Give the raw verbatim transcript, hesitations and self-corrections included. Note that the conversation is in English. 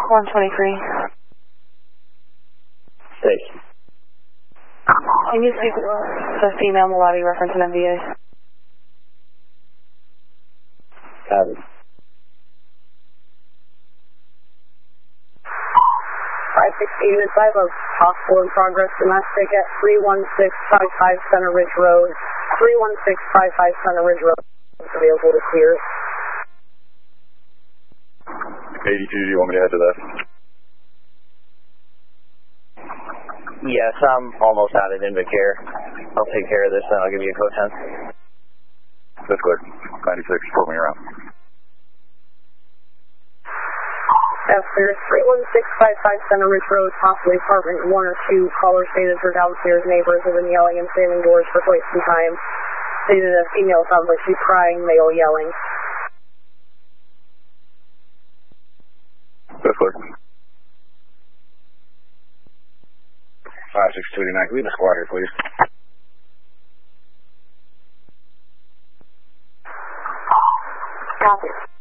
one twenty-three. Thanks. Can you speak with the female in the lobby reference and M V A? Copy. five sixteen Unit five of possible in progress domestic at three one six five five Center Ridge Road. three one six five five Center Ridge Road. Available to clear. eighty-two, do you want me to head to that? Yes, I'm almost out of Invacare. I'll take care of this and I'll give you a code ten. That's clear. ninety-six, pull me around. That's clear. three one six five five Center Ridge Road, possibly apartment one or two. Caller stated her downstairs neighbors have been yelling and slamming doors for quite some time. Stated a female sounds like she's crying, male yelling. That's clear. five six two nine, can we have a squad here, please? Copy.